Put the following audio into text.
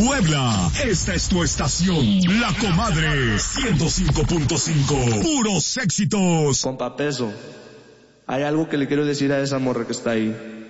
Puebla, esta es tu estación, La Comadre 105.5, puros éxitos. Compa Peso, hay algo que le quiero decir a esa morra que está ahí.